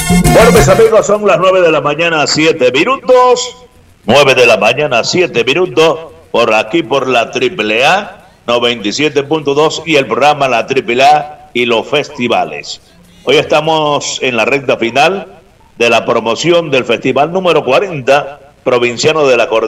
Bueno, mis amigos, son las 9 de la mañana, 7 minutos. 9 de la mañana, 7 minutos. Por aquí, por la AAA 97.2 y el programa La AAA y los festivales. Hoy estamos en la recta final de la promoción del festival número 40 provinciano de la Cordillera.